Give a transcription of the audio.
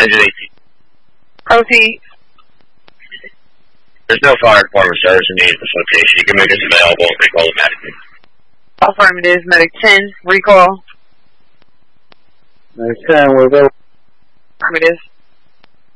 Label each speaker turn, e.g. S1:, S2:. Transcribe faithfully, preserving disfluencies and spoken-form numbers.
S1: Engine eighteen.
S2: Proceed.
S1: There's no fire department service needed at this location. You can make us available and recall automatically.
S2: Affirmative. Medic ten. Recall.
S3: Medic ten, we're available.
S2: Affirmative.